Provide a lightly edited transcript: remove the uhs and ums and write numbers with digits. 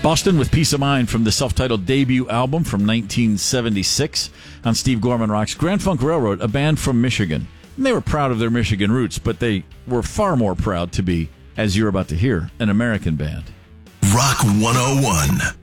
Boston with Peace of Mind from the self-titled debut album from 1976 on Steve Gorman Rocks. Grand Funk Railroad, a band from Michigan. And they were proud of their Michigan roots, but they were far more proud to be, as you're about to hear, an American band. Rock 101.